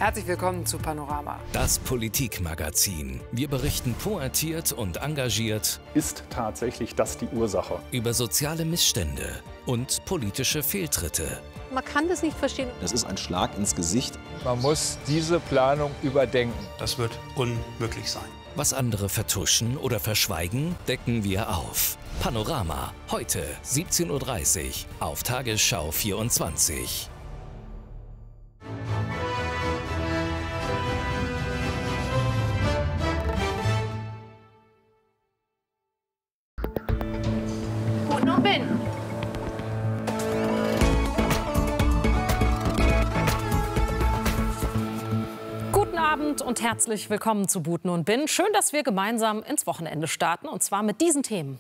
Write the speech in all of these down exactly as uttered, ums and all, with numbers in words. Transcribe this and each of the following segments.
Herzlich willkommen zu Panorama. Das Politikmagazin. Wir berichten pointiert und engagiert. Ist tatsächlich das die Ursache? Über soziale Missstände und politische Fehltritte. Man kann das nicht verstehen. Das ist ein Schlag ins Gesicht. Man muss diese Planung überdenken. Das wird unmöglich sein. Was andere vertuschen oder verschweigen, decken wir auf. Panorama, heute siebzehn Uhr dreißig auf Tagesschau vierundzwanzig. Buten und Binnen. Guten Abend und herzlich willkommen zu Buten und Binnen. Schön, dass wir gemeinsam ins Wochenende starten, und zwar mit diesen Themen.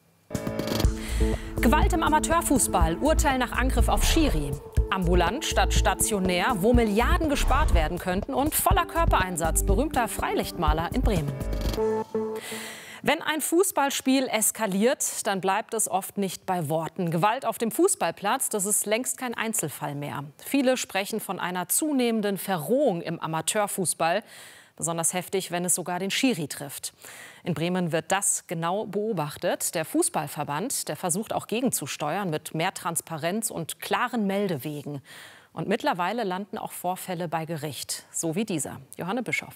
Gewalt im Amateurfußball, Urteil nach Angriff auf Schiri. Ambulant statt stationär, wo Milliarden gespart werden könnten, und voller Körpereinsatz, berühmter Freilichtmaler in Bremen. Wenn ein Fußballspiel eskaliert, dann bleibt es oft nicht bei Worten. Gewalt auf dem Fußballplatz, das ist längst kein Einzelfall mehr. Viele sprechen von einer zunehmenden Verrohung im Amateurfußball. Besonders heftig, wenn es sogar den Schiri trifft. In Bremen wird das genau beobachtet. Der Fußballverband, der versucht auch gegenzusteuern mit mehr Transparenz und klaren Meldewegen. Und mittlerweile landen auch Vorfälle bei Gericht, so wie dieser. Johanne Bischoff.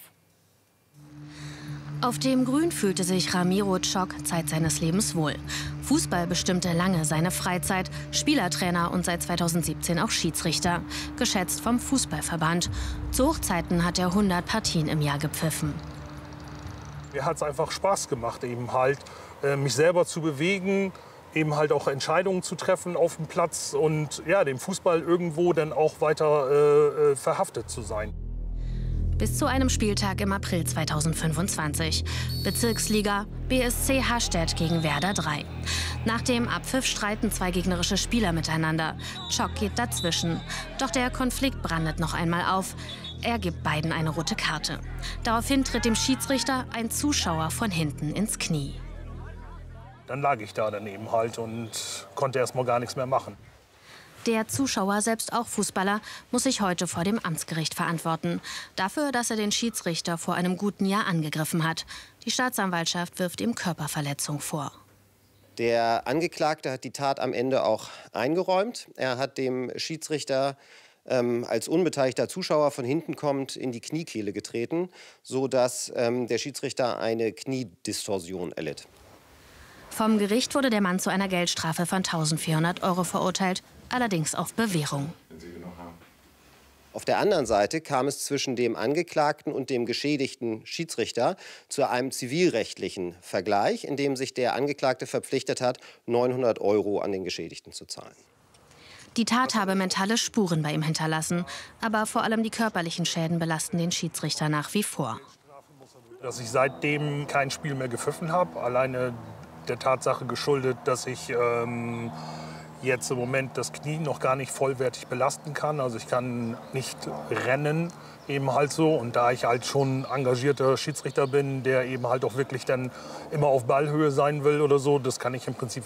Auf dem Grün fühlte sich Ramiro Tschok Zeit seines Lebens wohl. Fußball bestimmte lange seine Freizeit, Spielertrainer und seit zweitausendsiebzehn auch Schiedsrichter, geschätzt vom Fußballverband. Zu Hochzeiten hat er hundert Partien im Jahr gepfiffen. Mir hat es einfach Spaß gemacht, eben halt äh, mich selber zu bewegen, eben halt auch Entscheidungen zu treffen auf dem Platz und ja, dem Fußball irgendwo dann auch weiter äh, verhaftet zu sein. Bis zu einem Spieltag im April zweitausendfünfundzwanzig. Bezirksliga, B S C Hastedt gegen Werder drei. Nach dem Abpfiff streiten zwei gegnerische Spieler miteinander. Tschok geht dazwischen. Doch der Konflikt brandet noch einmal auf. Er gibt beiden eine rote Karte. Daraufhin tritt dem Schiedsrichter ein Zuschauer von hinten ins Knie. Dann lag ich da daneben halt und konnte erst mal gar nichts mehr machen. Der Zuschauer, selbst auch Fußballer, muss sich heute vor dem Amtsgericht verantworten. Dafür, dass er den Schiedsrichter vor einem guten Jahr angegriffen hat. Die Staatsanwaltschaft wirft ihm Körperverletzung vor. Der Angeklagte hat die Tat am Ende auch eingeräumt. Er hat dem Schiedsrichter ähm, als unbeteiligter Zuschauer von hinten kommend in die Kniekehle getreten, sodass ähm, der Schiedsrichter eine Kniedistorsion erlitt. Vom Gericht wurde der Mann zu einer Geldstrafe von eintausendvierhundert Euro verurteilt, allerdings auf Bewährung. Auf der anderen Seite kam es zwischen dem Angeklagten und dem geschädigten Schiedsrichter zu einem zivilrechtlichen Vergleich, in dem sich der Angeklagte verpflichtet hat, neunhundert Euro an den Geschädigten zu zahlen. Die Tat habe mentale Spuren bei ihm hinterlassen, aber vor allem die körperlichen Schäden belasten den Schiedsrichter nach wie vor. Dass ich seitdem kein Spiel mehr gepfiffen habe, alleine der Tatsache geschuldet, dass ich ähm, jetzt im Moment das Knie noch gar nicht vollwertig belasten kann. Also ich kann nicht rennen, eben halt so. Und da ich halt schon engagierter Schiedsrichter bin, der eben halt auch wirklich dann immer auf Ballhöhe sein will oder so, das kann ich im Prinzip